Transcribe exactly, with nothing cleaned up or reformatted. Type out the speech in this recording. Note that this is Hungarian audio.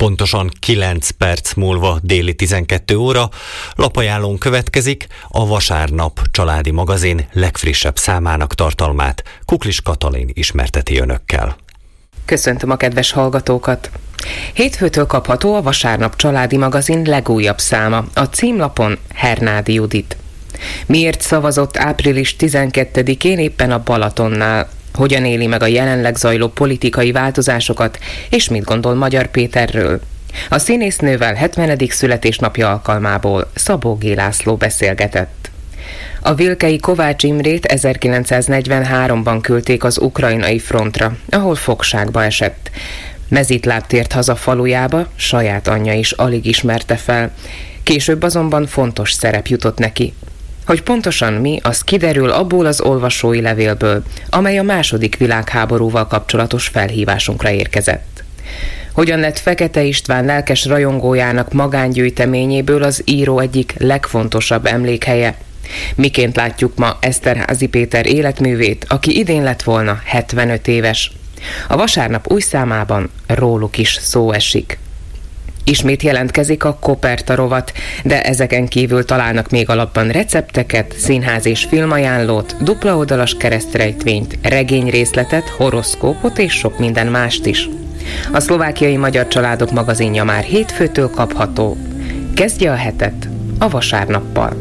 Pontosan kilenc perc múlva déli tizenkét óra lapajánlón következik a Vasárnap családi magazin legfrissebb számának tartalmát. Kuklis Katalin ismerteti önökkel. Köszöntöm a kedves hallgatókat! Hétfőtől kapható a Vasárnap családi magazin legújabb száma, a címlapon Hernádi Judit. Miért szavazott április tizenkettedikén éppen a Balatonnál? Hogyan éli meg a jelenleg zajló politikai változásokat, és mit gondol Magyar Péterről? A színésznővel hetvenedik születésnapja alkalmából Szabó G. László beszélgetett. A vilkei Kovács Imrét ezerkilencszáznegyvenháromban küldték az ukrajnai frontra, ahol fogságba esett. Mezitláb tért haza falujába, saját anyja is alig ismerte fel. Később azonban fontos szerep jutott neki. Hogy pontosan mi, az kiderül abból az olvasói levélből, amely a második világháborúval kapcsolatos felhívásunkra érkezett. Hogyan lett Fekete István lelkes rajongójának magángyűjteményéből az író egyik legfontosabb emlékhelye? Miként látjuk ma Eszterházy Péter életművét, aki idén lett volna hetvenöt éves? A Vasárnap új számában róluk is szó esik. Ismét jelentkezik a Koperta rovat, de ezeken kívül találnak még alapban recepteket, színház és filmajánlót, dupla oldalas keresztrejtvényt, regényrészletet, horoszkópot és sok minden mást is. A Szlovákiai Magyar Családok magazinja már hétfőtől kapható. Kezdje a hetet a Vasárnappal.